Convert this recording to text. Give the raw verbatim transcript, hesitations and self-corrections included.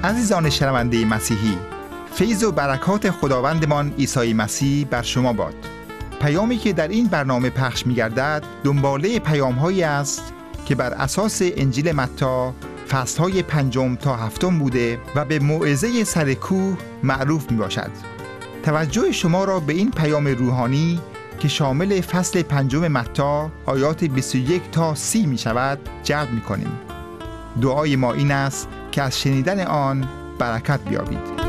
عزیزان شنونده مسیحی، فیض و برکات خداوندمان عیسی مسیح بر شما باد. پیامی که در این برنامه پخش می‌گردد دنباله پیام‌هایی است که بر اساس انجیل متی فصل‌های پنجم تا هفتم بوده و به موعظه سر کوه معروف میباشد. توجه شما را به این پیام روحانی که شامل فصل پنجم متی آیات بیست و یک تا سی می شود جلب می کنیم. دعای ما این است که از شنیدن آن برکت بیابید.